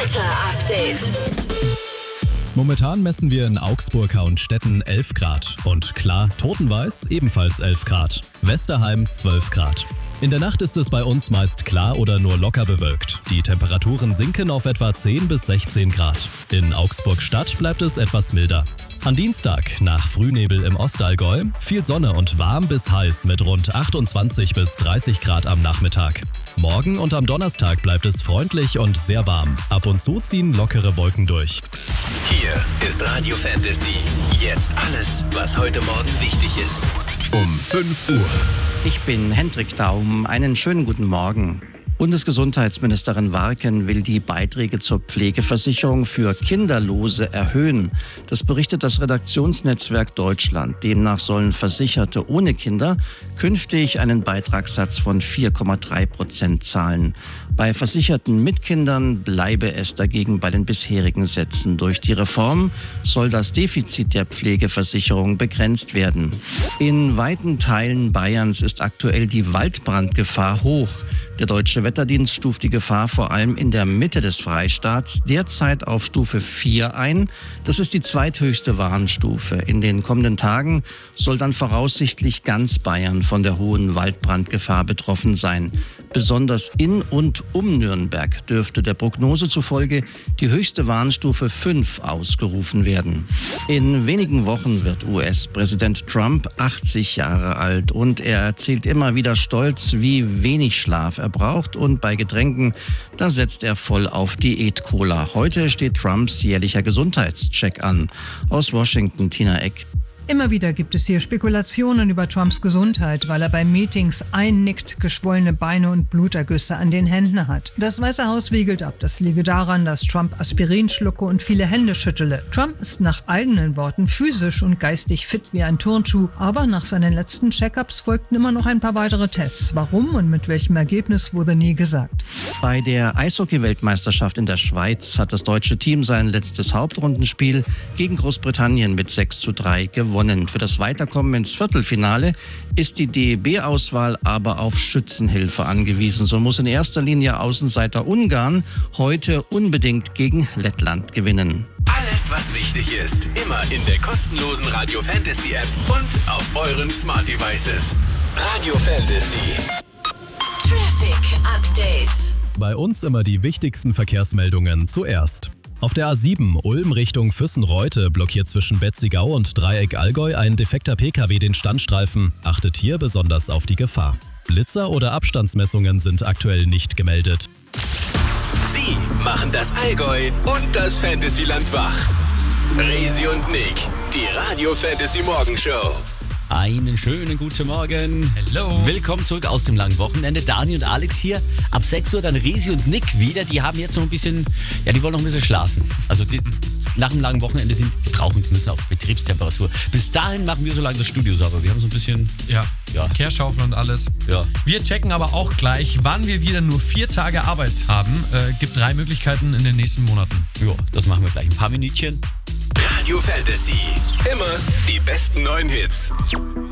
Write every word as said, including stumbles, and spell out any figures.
Wetter-Update. Momentan messen wir in Augsburg und Stetten elf Grad. Und klar, Totenweiß ebenfalls elf Grad. Westerheim zwölf Grad. In der Nacht ist es bei uns meist klar oder nur locker bewölkt. Die Temperaturen sinken auf etwa zehn bis sechzehn Grad. In Augsburg Stadt bleibt es etwas milder. An Dienstag, nach Frühnebel im Ostallgäu, viel Sonne und warm bis heiß mit rund achtundzwanzig bis dreißig Grad am Nachmittag. Morgen und am Donnerstag bleibt es freundlich und sehr warm. Ab und zu ziehen lockere Wolken durch. Hier ist Radio Fantasy. Jetzt alles, was heute Morgen wichtig ist. Um fünf Uhr. Ich bin Hendrik Daum. Einen schönen guten Morgen. Bundesgesundheitsministerin Warken will die Beiträge zur Pflegeversicherung für Kinderlose erhöhen. Das berichtet das Redaktionsnetzwerk Deutschland. Demnach sollen Versicherte ohne Kinder künftig einen Beitragssatz von vier Komma drei Prozent zahlen. Bei Versicherten mit Kindern bleibe es dagegen bei den bisherigen Sätzen. Durch die Reform soll das Defizit der Pflegeversicherung begrenzt werden. In weiten Teilen Bayerns ist aktuell die Waldbrandgefahr hoch. Der Deutsche Wetterdienst stuft die Gefahr vor allem in der Mitte des Freistaats derzeit auf Stufe vier ein. Das ist die zweithöchste Warnstufe. In den kommenden Tagen soll dann voraussichtlich ganz Bayern von der hohen Waldbrandgefahr betroffen sein. Besonders in und um Nürnberg dürfte der Prognose zufolge die höchste Warnstufe fünf ausgerufen werden. In wenigen Wochen wird U S-Präsident Trump achtzig Jahre alt und er erzählt immer wieder stolz, wie wenig Schlaf er braucht, und bei Getränken, da setzt er voll auf Diät-Cola. Heute steht Trumps jährlicher Gesundheitscheck an. Aus Washington, Tina Eck. Immer wieder gibt es hier Spekulationen über Trumps Gesundheit, weil er bei Meetings einnickt, geschwollene Beine und Blutergüsse an den Händen hat. Das Weiße Haus wiegelt ab, das liege daran, dass Trump Aspirin schlucke und viele Hände schüttele. Trump ist nach eigenen Worten physisch und geistig fit wie ein Turnschuh, aber nach seinen letzten Check-ups folgten immer noch ein paar weitere Tests. Warum und mit welchem Ergebnis wurde nie gesagt. Bei der Eishockey-Weltmeisterschaft in der Schweiz hat das deutsche Team sein letztes Hauptrundenspiel gegen Großbritannien mit sechs zu drei gewonnen. Für das Weiterkommen ins Viertelfinale ist die D E B-Auswahl aber auf Schützenhilfe angewiesen. So muss in erster Linie Außenseiter Ungarn heute unbedingt gegen Lettland gewinnen. Alles, was wichtig ist, immer in der kostenlosen Radio Fantasy App und auf euren Smart Devices. Radio Fantasy. Traffic Update. Bei uns immer die wichtigsten Verkehrsmeldungen zuerst. Auf der A sieben Ulm Richtung Füssen-Reute blockiert zwischen Betzigau und Dreieck Allgäu ein defekter P K W den Standstreifen. Achtet hier besonders auf die Gefahr. Blitzer oder Abstandsmessungen sind aktuell nicht gemeldet. Sie machen das Allgäu und das Fantasyland wach. Resi und Nick, die Radio Fantasy Morgenshow. Einen schönen guten Morgen. Hello. Willkommen zurück aus dem langen Wochenende. Dani und Alex hier. Ab sechs Uhr dann Resi und Nick wieder. Die haben jetzt noch ein bisschen, ja, die wollen noch ein bisschen schlafen. Also die, nach dem langen Wochenende sind die brauchen, die müssen auf Betriebstemperatur. Bis dahin machen wir so lange das Studio sauber. Wir haben so ein bisschen, Ja, ja, Kehrschaufeln und alles. ja. Wir checken aber auch gleich, wann wir wieder nur vier Tage Arbeit haben. Äh, gibt drei Möglichkeiten in den nächsten Monaten. Ja, das machen wir gleich. Ein paar Minütchen. Radio Fantasy. Immer die besten neuen Hits.